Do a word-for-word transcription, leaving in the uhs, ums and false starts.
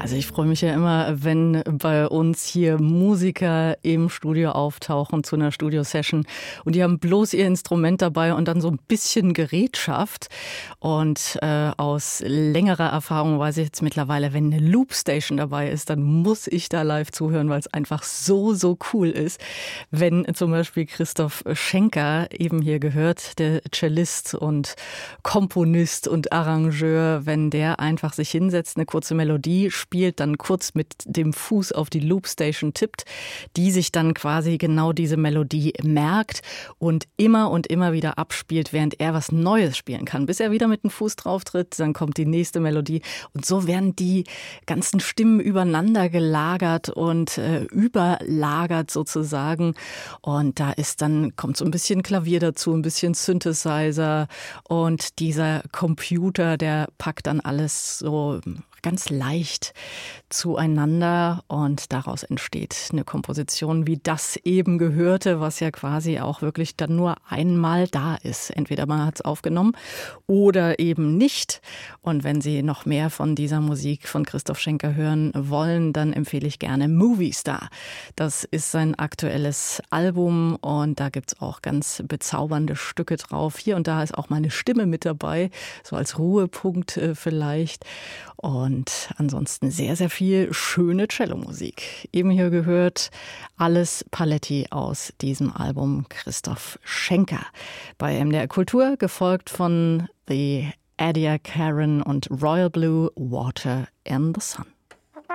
Also ich freue mich ja immer, wenn bei uns hier Musiker im Studio auftauchen zu einer Studio-Session und die haben bloß ihr Instrument dabei und dann so ein bisschen Gerätschaft. Und äh, aus längerer Erfahrung weiß ich jetzt mittlerweile, wenn eine Loopstation dabei ist, dann muss ich da live zuhören, weil es einfach so, so cool ist. Wenn zum Beispiel Christoph Schenker, eben hier gehört, der Cellist und Komponist und Arrangeur, wenn der einfach sich hinsetzt, eine kurze Melodie spielt, dann kurz mit dem Fuß auf die Loopstation tippt, die sich dann quasi genau diese Melodie merkt und immer und immer wieder abspielt, während er was Neues spielen kann, bis er wieder mit dem Fuß drauf tritt, dann kommt die nächste Melodie und so werden die ganzen Stimmen übereinander gelagert und äh, überlagert sozusagen und da ist dann, kommt so ein bisschen Klavier dazu, ein bisschen Synthesizer und dieser Computer, der packt dann alles so ganz leicht zueinander und daraus entsteht eine Komposition, wie das eben gehörte, was ja quasi auch wirklich dann nur einmal da ist. Entweder man hat es aufgenommen oder eben nicht. Und wenn Sie noch mehr von dieser Musik von Christoph Schenker hören wollen, dann empfehle ich gerne Movie Star. Das ist sein aktuelles Album und da gibt's auch ganz bezaubernde Stücke drauf. Hier und da ist auch meine Stimme mit dabei, so als Ruhepunkt äh, vielleicht. Und ansonsten sehr, sehr viel schöne Cellomusik. Eben hier gehört alles Paletti aus diesem Album Christoph Schenker. Bei M D R Kultur, gefolgt von The Adia Karen und Royal Blue, Water in the Sun.